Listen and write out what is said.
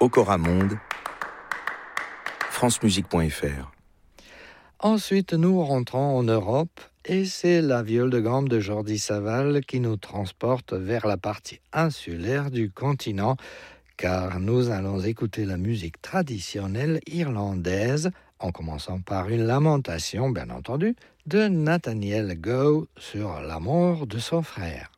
Ocoramonde, francemusique.fr. Ensuite, nous rentrons en Europe et c'est la viole de gamme de Jordi Savall qui nous transporte vers la partie insulaire du continent, car nous allons écouter la musique traditionnelle irlandaise, en commençant par une lamentation, bien entendu, de Nathaniel Gow sur la mort de son frère.